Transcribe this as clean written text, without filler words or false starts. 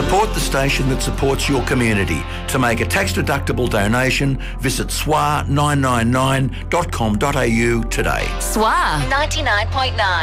Support the station that supports your community. To make a tax-deductible donation, visit swa999.com.au today. SWA 99.9.